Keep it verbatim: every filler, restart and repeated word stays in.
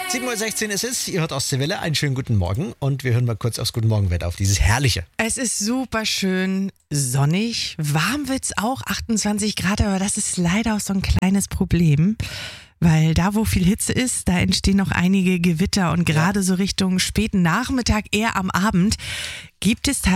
sieben Uhr sechzehn ist es, ihr hört Ostseewelle, einen schönen guten Morgen und wir hören mal kurz aufs Guten Morgen-Wetter, auf dieses herrliche. Es ist super schön sonnig, warm wird's auch, achtundzwanzig Grad, aber das ist leider auch so ein kleines Problem, weil da, wo viel Hitze ist, da entstehen noch einige Gewitter und gerade so Richtung späten Nachmittag, eher am Abend, gibt es